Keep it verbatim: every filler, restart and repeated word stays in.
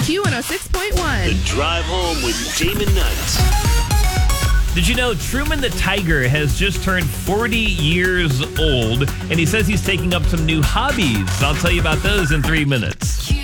Q one oh six point one. The Drive Home with Damon Knight. Did you know Truman the Tiger has just turned forty years old, and he says he's taking up some new hobbies? I'll tell you about those in three minutes.